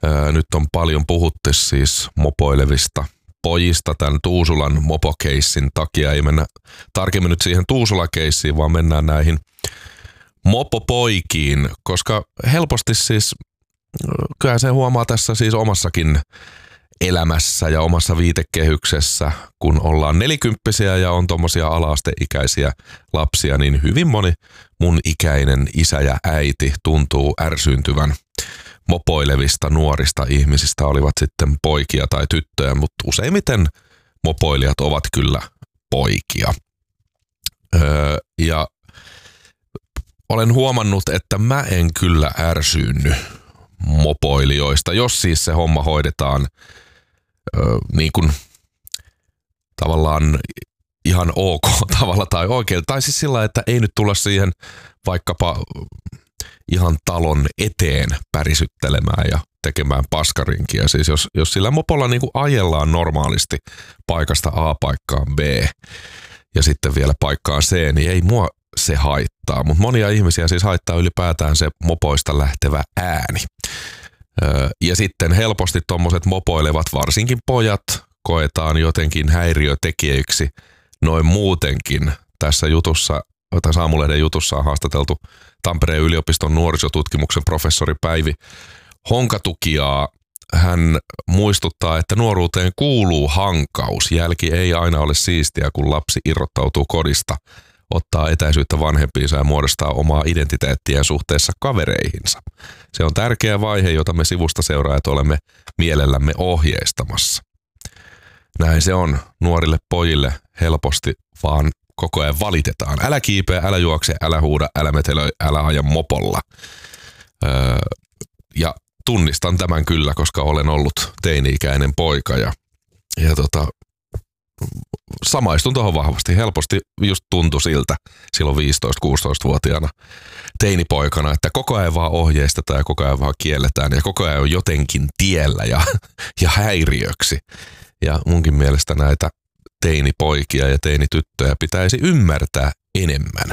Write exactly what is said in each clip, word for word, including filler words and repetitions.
Öö, nyt on paljon puhuttu siis mopoilevista pojista tämän Tuusulan mopokeissin takia. Ei mennä tarkemmin nyt siihen Tuusula-keissiin, vaan mennään näihin mopopoikiin, koska helposti siis, kyllä se huomaa tässä siis omassakin elämässä ja omassa viitekehyksessä, kun ollaan nelikymppisiä ja on tommosia ala-asteikäisiä lapsia, niin hyvin moni mun ikäinen isä ja äiti tuntuu ärsyyntyvän mopoilevista nuorista ihmisistä, olivat sitten poikia tai tyttöjä, mutta useimmiten mopoilijat ovat kyllä poikia. Öö, ja olen huomannut, että mä en kyllä ärsyynny mopoilijoista, jos siis se homma hoidetaan öö, niin kuin tavallaan ihan ok tavalla tai oikein. Tai siis sillä, että ei nyt tulla siihen vaikkapa ihan talon eteen pärisyttelemään ja tekemään paskarinkia. Siis jos, jos sillä mopolla niin kuin ajellaan normaalisti paikasta A paikkaan B ja sitten vielä paikkaan C, niin ei mua se haittaa. Mutta monia ihmisiä siis haittaa ylipäätään se mopoista lähtevä ääni. Öö, ja sitten helposti tommoset mopoilevat, varsinkin pojat, koetaan jotenkin häiriötekijöiksi noin muutenkin. Tässä jutussa, tässä Aamulehden jutussa on haastateltu Tampereen yliopiston nuorisotutkimuksen professori Päivi Honkatukiaa. Hän muistuttaa, että nuoruuteen kuuluu hankaus. Jälki ei aina ole siistiä, kun lapsi irrottautuu kodista, ottaa etäisyyttä vanhempiinsa ja muodostaa omaa identiteettiä suhteessa kavereihinsa. Se on tärkeä vaihe, jota me sivusta seuraajat olemme mielellämme ohjeistamassa. Näin se on. Nuorille pojille helposti vaan koko ajan valitetaan. Älä kiipeä, älä juokse, älä huuda, älä metelöi, älä aja mopolla. Öö, ja tunnistan tämän kyllä, koska olen ollut teini-ikäinen poika ja, ja tota, samaistun tuohon vahvasti. Helposti just tuntui siltä silloin viisitoista-kuusitoista-vuotiaana teinipoikana, että koko ajan vaan ohjeistetaan ja koko ajan vaan kielletään ja koko ajan on jotenkin tiellä ja, ja häiriöksi. Ja munkin mielestä näitä teinipoikia ja teinityttöjä pitäisi ymmärtää enemmän.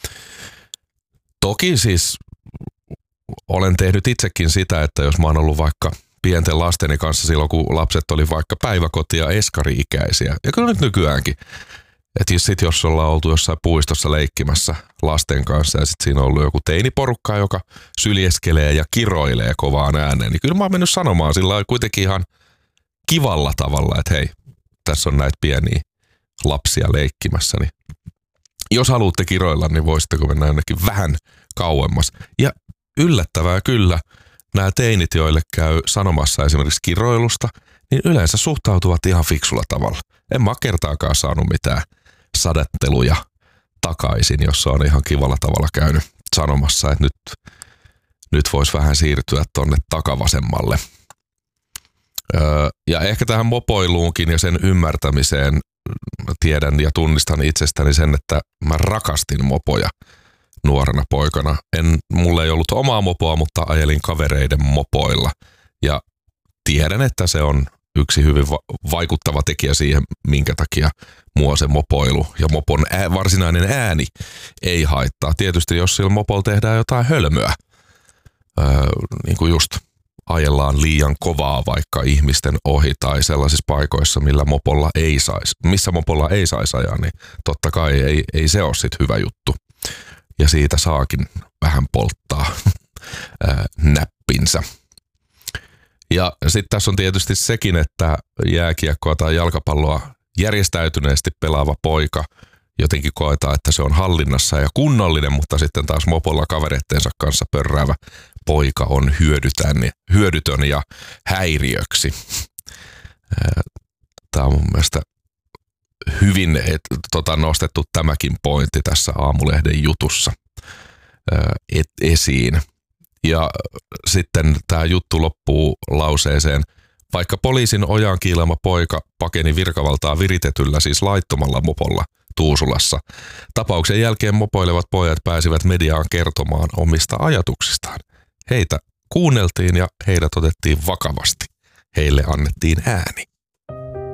Toki siis olen tehnyt itsekin sitä, että jos mä oon ollut vaikka pienten lasteni kanssa silloin, kun lapset oli vaikka päiväkoti- ja eskari-ikäisiä, ja kyllä nyt nykyäänkin, että sit jos ollaan oltu jossain puistossa leikkimässä lasten kanssa ja sitten siinä on ollut joku teiniporukka, joka syljeskelee ja kiroilee kovaan ääneen, niin kyllä mä oon mennyt sanomaan sillä lailla kuitenkin ihan kivalla tavalla, että hei, tässä on näitä pieniä lapsia leikkimässä, niin jos haluatte kiroilla, niin voisitteko mennä ainakin vähän kauemmas. Ja yllättävää kyllä, nämä teinit, joille käy sanomassa esimerkiksi kiroilusta, niin yleensä suhtautuvat ihan fiksulla tavalla. En mä kertaakaan saanut mitään sadetteluja takaisin, jos on ihan kivalla tavalla käynyt sanomassa, että nyt, nyt voisi vähän siirtyä tonne takavasemmalle. Öö, ja ehkä tähän mopoiluunkin ja sen ymmärtämiseen tiedän ja tunnistan itsestäni sen, että mä rakastin mopoja nuorena poikana. En, mulla ei ollut omaa mopoa, mutta ajelin kavereiden mopoilla. Ja tiedän, että se on yksi hyvin va- vaikuttava tekijä siihen, minkä takia mua se mopoilu ja mopon ää, varsinainen ääni ei haittaa. Tietysti jos sillä mopolla tehdään jotain hölmöä, öö, niin kuin just ajellaan liian kovaa vaikka ihmisten ohi tai sellaisissa paikoissa, millä mopolla ei saisi, missä mopolla ei saisi ajaa, niin totta kai ei, ei se ole sit hyvä juttu. Ja siitä saakin vähän polttaa ää, näppinsä. Ja sitten tässä on tietysti sekin, että jääkiekkoa tai jalkapalloa järjestäytyneesti pelaava poika jotenkin koetaan, että se on hallinnassa ja kunnollinen, mutta sitten taas mopolla kavereittensa kanssa pörräävä poika on hyödytön, hyödytön ja häiriöksi. Tämä on mun mielestä hyvin et, tota, nostettu tämäkin pointti tässä Aamulehden jutussa et, esiin. Ja sitten tämä juttu loppuu lauseeseen: vaikka poliisin ojaan kiilama poika pakeni virkavaltaa viritetyllä, siis laittomalla mopolla Tuusulassa, tapauksen jälkeen mopoilevat pojat pääsivät mediaan kertomaan omista ajatuksistaan. Heitä kuunneltiin ja heidät otettiin vakavasti. Heille annettiin ääni.